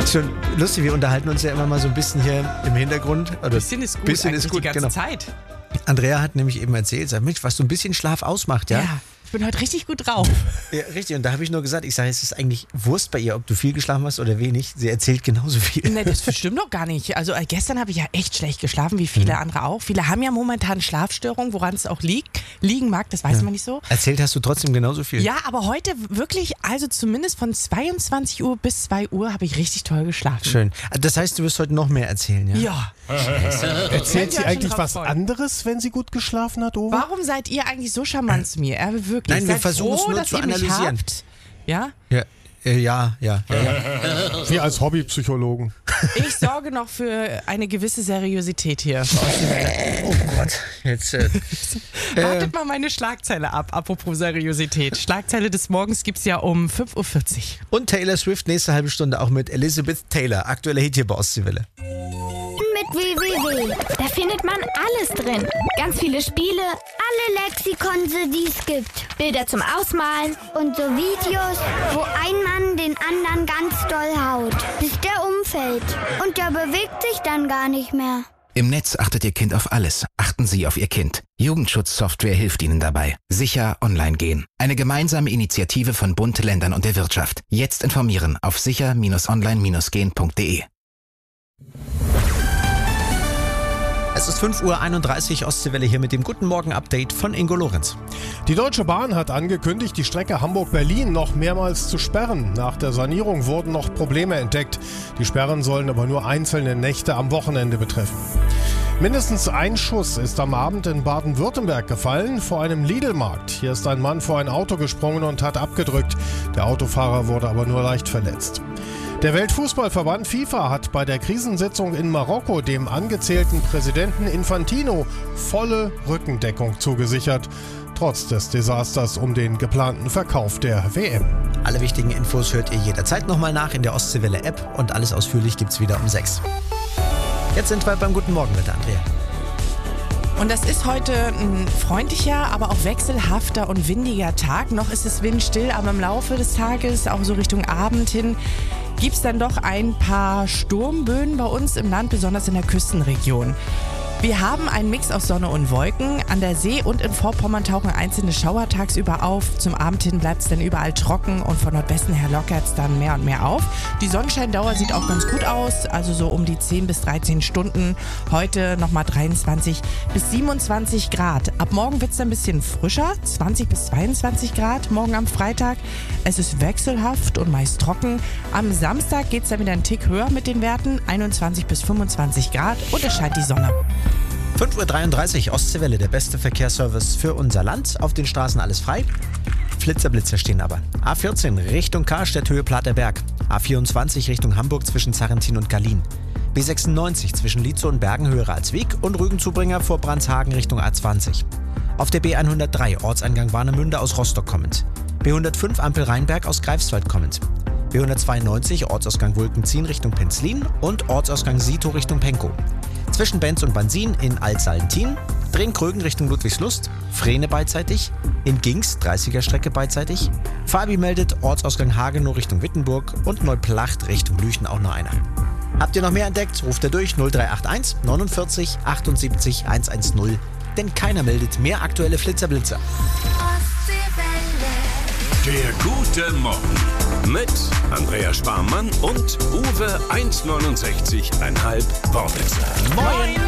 Schon lustig, wir unterhalten uns ja immer mal so ein bisschen hier im Hintergrund. Oder Bisschen ist gut, die ganze Zeit. Andrea hat nämlich eben erzählt, sag Mensch, was so ein bisschen Schlaf ausmacht, ja? Ja, ich bin heute richtig gut drauf. Ja, richtig. Und da habe ich nur gesagt, es ist eigentlich Wurst bei ihr, ob du viel geschlafen hast oder wenig. Sie erzählt genauso viel. Nee, das stimmt doch gar nicht. Also gestern habe ich ja echt schlecht geschlafen, wie viele andere auch. Viele haben ja momentan Schlafstörungen, woran es auch liegen mag, das weiß man nicht so. Erzählt hast du trotzdem genauso viel. Ja, aber heute wirklich, also zumindest von 22 Uhr bis 2 Uhr habe ich richtig toll geschlafen. Schön. Das heißt, du wirst heute noch mehr erzählen, ja? Ja. Erzählt sie eigentlich was anderes, wenn sie gut geschlafen hat, Uwe? Warum seid ihr eigentlich so charmant zu mir? Wirklich. Nein, wir Seid versuchen es froh, nur dass zu ihr mich analysieren. habt. Ja? Ja. Wir als Hobbypsychologen. Ich sorge noch für eine gewisse Seriosität hier. Oh Gott, jetzt. Wartet mal meine Schlagzeile ab, apropos Seriosität. Schlagzeile des Morgens gibt's ja um 5.40 Uhr. Und Taylor Swift, nächste halbe Stunde auch mit Elizabeth Taylor. Aktueller Hit hier bei Ostseewelle. Mit www. Da findet man alles drin. Ganz viele Spiele, alle Lexikon, die es gibt. Bilder zum Ausmalen und so Videos, wo ein Mann den anderen ganz doll haut, bis der umfällt. Und der bewegt sich dann gar nicht mehr. Im Netz achtet Ihr Kind auf alles. Achten Sie auf Ihr Kind. Jugendschutzsoftware hilft Ihnen dabei. Sicher online gehen. Eine gemeinsame Initiative von Bund, Ländern und der Wirtschaft. Jetzt informieren auf sicher-online-gehen.de. Es ist 5.31 Uhr, Ostseewelle hier mit dem Guten Morgen-Update von Ingo Lorenz. Die Deutsche Bahn hat angekündigt, die Strecke Hamburg-Berlin noch mehrmals zu sperren. Nach der Sanierung wurden noch Probleme entdeckt. Die Sperren sollen aber nur einzelne Nächte am Wochenende betreffen. Mindestens ein Schuss ist am Abend in Baden-Württemberg gefallen, vor einem Lidl-Markt. Hier ist ein Mann vor ein Auto gesprungen und hat abgedrückt. Der Autofahrer wurde aber nur leicht verletzt. Der Weltfußballverband FIFA hat bei der Krisensitzung in Marokko dem angezählten Präsidenten Infantino volle Rückendeckung zugesichert, trotz des Desasters um den geplanten Verkauf der WM. Alle wichtigen Infos hört ihr jederzeit nochmal nach in der Ostseewelle-App und alles ausführlich gibt's wieder um 6. Jetzt sind wir beim Guten Morgen mit der Andrea. Und das ist heute ein freundlicher, aber auch wechselhafter und windiger Tag. Noch ist es windstill, aber im Laufe des Tages, auch so Richtung Abend hin, gibt es dann doch ein paar Sturmböen bei uns im Land, besonders in der Küstenregion. Wir haben einen Mix aus Sonne und Wolken. An der See und in Vorpommern tauchen einzelne Schauer tagsüber auf. Zum Abend hin bleibt es dann überall trocken und von Nordwesten her lockert es dann mehr und mehr auf. Die Sonnenscheindauer sieht auch ganz gut aus, also so um die 10 bis 13 Stunden. Heute nochmal 23 bis 27 Grad. Ab morgen wird es dann ein bisschen frischer, 20 bis 22 Grad morgen am Freitag. Es ist wechselhaft und meist trocken. Am Samstag geht es dann wieder einen Tick höher mit den Werten, 21 bis 25 Grad und es scheint die Sonne. 5.33 Uhr, Ostseewelle, der beste Verkehrsservice für unser Land. Auf den Straßen alles frei. Flitzer stehen aber. A14 Richtung Karstedt, Höhe Platerberg. A24 Richtung Hamburg zwischen Zarrentin und Gallien. B96 zwischen Lietzow und Bergen, Höhe Ralswiek und Rügenzubringer vor Brandshagen Richtung A20. Auf der B103 Ortseingang Warnemünde aus Rostock kommend. B105 Ampel Rheinberg aus Greifswald kommend. B192 Ortsausgang Wulkenzien Richtung Penzlin und Ortsausgang Sito Richtung Penkow. Zwischen Benz und Bansin in Altsallentin, Drehn-Krögen Richtung Ludwigslust, Frehne beidseitig, in Gings 30er-Strecke beidseitig, Fabi meldet Ortsausgang Hagenow Richtung Wittenburg und Neuplacht Richtung Lüchen auch noch einer. Habt ihr noch mehr entdeckt? Ruft ihr durch 0381 49 78 110, denn keiner meldet mehr aktuelle Flitzerblitzer. Der gute Morgen mit Andrea Sparmann und Uwe 1,69,5 Wortwitzer. Moin!